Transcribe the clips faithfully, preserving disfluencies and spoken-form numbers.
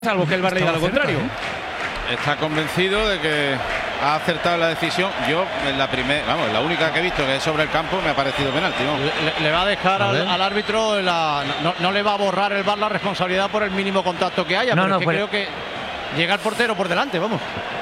salvo que el V A R le diga lo contrario. Está convencido de que ha acertado la decisión. Yo en la primera, vamos, la única que he visto que es sobre el campo me ha parecido penalti, ¿no? Le, le va a dejar a al, al árbitro la, no, no le va a borrar el V A R la responsabilidad por el mínimo contacto que haya, no, pero no, es que pues... creo que llega el portero por delante, vamos.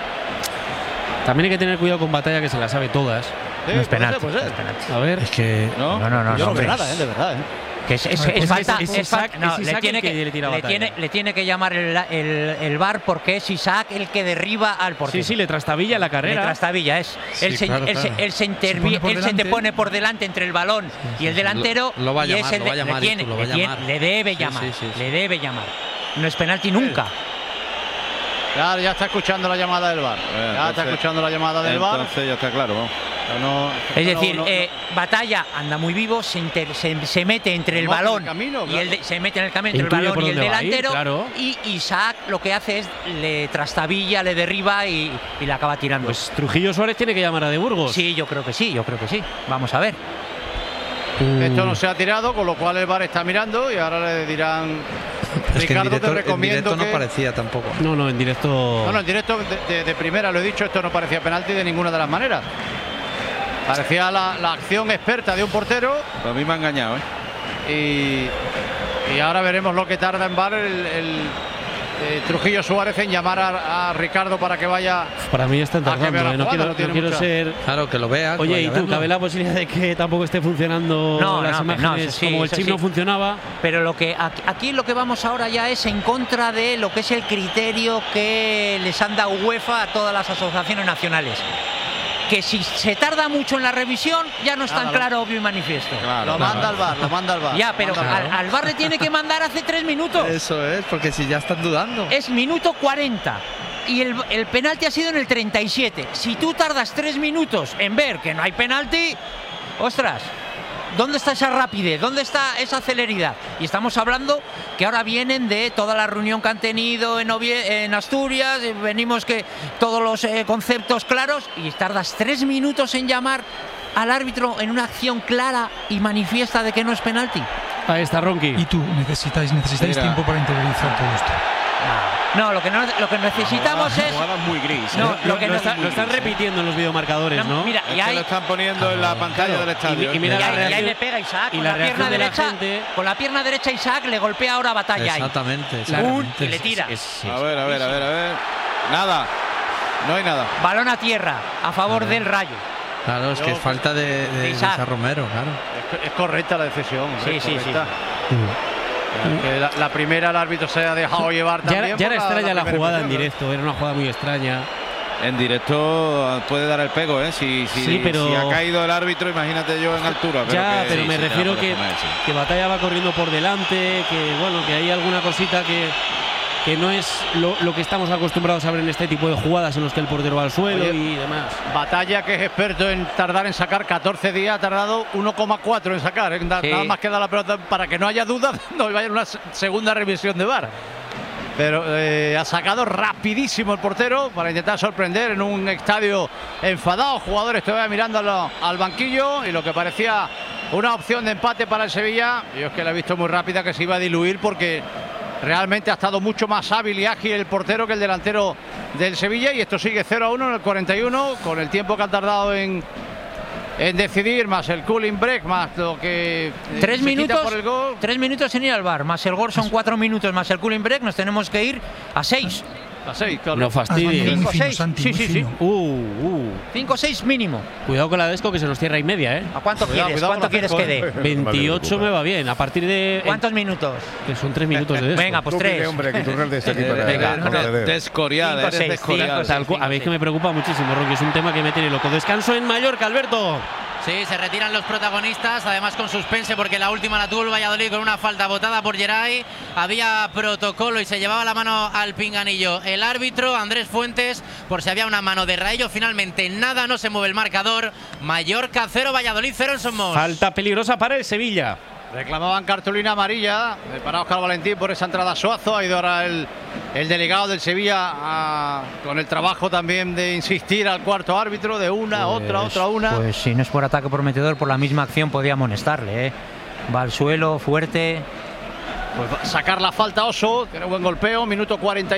También hay que tener cuidado con Batalla, que se la sabe todas. Sí, no es penalti. Pues, pues, penalti. A ver, es que no, no, no, no, yo no no veo nada, ¿eh? De verdad, ¿eh? Que es, es, es, es falta, es, es falta, no, es le tiene que, que le, le, tiene, le tiene que llamar el, el, el V A R porque es Isaac el que derriba al portero. Sí, sí, le trastabilla la carrera. Le trastabilla, es. Sí, él, se, claro, él, claro. Se, él, se, intervi él se te pone por delante entre el balón sí, y el delantero. Lo, lo va a llamar, y ese lo va a llamar, le, tiene, lo va a le, tiene, llamar. le debe sí, llamar, sí, sí, sí. le debe llamar. No es penalti nunca. Claro, ya está escuchando la llamada del V A R. Bueno, ya entonces, está escuchando la llamada del V A R. Entonces ya está claro, ¿no? No, es decir, no, no, eh, Batalla anda muy vivo, se, inter, se, se mete entre el balón el camino, claro. y el de, se mete en el camino entre el balón y el delantero, ir, claro. Y Isaac lo que hace es le trastabilla, le derriba y, y le acaba tirando. Pues Trujillo Suárez tiene que llamar a De Burgos. Sí, yo creo que sí, yo creo que sí. Vamos a ver. Uh. Esto no se ha tirado, con lo cual el V A R está mirando y ahora le dirán. Es Ricardo, que en directo, te recomiendo en directo que... no parecía tampoco. No, no, en directo. No, no, en directo de, de, de primera lo he dicho, esto no parecía penalti de ninguna de las maneras. Parecía la, la acción experta de un portero. A mí me ha engañado, ¿eh? Y, y ahora veremos lo que tarda en V A R el, el eh, Trujillo Suárez en llamar a, a Ricardo para que vaya. Para mí están tardando, ¿eh? No quiero, no no quiero mucha... ser. Claro, que lo vea. Oye, que ¿y tú? ¿Cabe la posibilidad de que tampoco esté funcionando no, las no, imágenes no, sí, como el chip sí. no funcionaba? Pero lo que aquí, aquí lo que vamos ahora ya es en contra de lo que es el criterio que les han dado UEFA a todas las asociaciones nacionales. Que si se tarda mucho en la revisión ya no es tan claro, claro, obvio y manifiesto. Claro, lo claro. manda al V A R, lo manda al V A R. Ya, pero al, al V A R le tiene que mandar hace tres minutos. Eso es, porque si ya están dudando. Es minuto cuarenta y el, el penalti ha sido en el treinta y siete. Si tú tardas tres minutos en ver que no hay penalti, ostras, ¿dónde está esa rapidez? ¿Dónde está esa celeridad? Y estamos hablando que ahora vienen de toda la reunión que han tenido en, Ovie en Asturias, venimos que todos los eh, conceptos claros y tardas tres minutos en llamar al árbitro en una acción clara y manifiesta de que no es penalti. Ahí está Ronqui. Y tú necesitáis, necesitáis Mira. tiempo para interiorizar todo esto. No, lo que, no, lo que necesitamos jugada, es. Jugada muy gris. No, ¿eh? lo Lo, que lo, no, está, lo están repitiendo en los videomarcadores, ¿no? Mira, Es y que hay, lo están poniendo en la pantalla claro. del estadio. Y, y mira y la ahí, reacción, y ahí le pega Isaac y con la la, pierna reacción de la derecha. gente. Con la pierna derecha Isaac le golpea ahora a Batalla ahí. Exactamente. exactamente. Y le tira. Es, es, es, A ver, a ver, a ver, a ver. Nada. No hay nada. Balón a tierra a favor Claro. del Rayo. Claro, es que es falta de, de, de Isaac. Isaac Romero, claro. Es, es correcta la decisión. Sí, es sí, correcta. sí. Que la, la primera el árbitro se ha dejado llevar Ya, también. ya era por extraña la, primera jugada en impresión, directo, era una jugada muy extraña. En directo puede dar el pego, ¿eh? Si, si, Sí, pero- si ha caído el árbitro, imagínate yo en altura. Pero Ya, que, pero sí, me sí, te la refiero puedes que, comer, sí. que Batalla va corriendo por delante, que bueno, que hay alguna cosita que, que no es lo, lo que estamos acostumbrados a ver en este tipo de jugadas en los que el portero va al suelo. Oye, y demás. Batalla, que es experto en tardar en sacar catorce días, ha tardado uno coma cuatro en sacar. ¿eh? Da, Sí. Nada más que da la pelota para que no haya dudas, no vaya a una se- segunda revisión de V A R. Pero eh, ha sacado rapidísimo el portero para intentar sorprender en un estadio enfadado. Jugadores todavía mirando al, al banquillo y lo que parecía una opción de empate para el Sevilla. Yo es que la he visto muy rápida, que se iba a diluir porque realmente ha estado mucho más hábil y ágil el portero que el delantero del Sevilla. Y esto sigue cero a uno en el cuarenta y uno, con el tiempo que han tardado en, en decidir, más el cooling break, más lo que eh, Tres se quita minutos, por el gol. tres minutos en ir al V A R, más el gol son cuatro minutos, más el cooling break, nos tenemos que ir a seis. A seis, claro. No Has venido fastidies. muy Cinco, fino, seis. Santi, Sí, muy sí, sí. fino. Uh, uh. cinco seis mínimo. Cuidado con la Desco, que se nos cierra y media, ¿eh? ¿A cuánto Cuidado, quieres? cuidado ¿Cuánto con quieres la que cinco, dé? veintiocho me va bien. A partir de. ¿Cuántos minutos? Que son tres minutos de Desco. Venga, pues tres. Hombre, que tú rendes aquí para Venga, para no, no. joder. Descorial, Cinco, eres seis, descorial. cinco, Tal cual. A ver, que me preocupa muchísimo, Rocky. Es un tema que me tiene loco. Descanso en Mallorca, Alberto. Sí, se retiran los protagonistas, además con suspense porque la última la tuvo el Valladolid con una falta botada por Geray. Había protocolo y se llevaba la mano al pinganillo el árbitro, Andrés Fuentes, por si había una mano de Raello. Finalmente nada, no se mueve el marcador. Mallorca cero, Valladolid cero en Somos. Falta peligrosa para el Sevilla. Reclamaban cartulina amarilla eh, para Óscar Valentín por esa entrada a Suazo. Ha ido ahora el, el delegado del Sevilla a, con el trabajo también de insistir al cuarto árbitro, de una, Pues- otra, otra, una. Pues si no es por ataque prometedor, por la misma acción podía amonestarle, ¿eh? Va al suelo, fuerte. Pues va a sacar la falta Oso, tiene buen golpeo, minuto cuarenta.